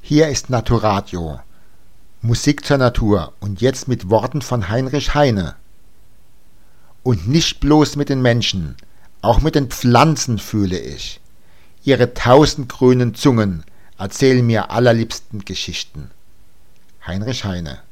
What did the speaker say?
Hier ist Naturadio, Musik zur Natur und jetzt mit Worten von Heinrich Heine. Und nicht bloß mit den Menschen, auch mit den Pflanzen fühle ich. Ihre 1000 grünen Zungen erzählen mir allerliebsten Geschichten. Heinrich Heine.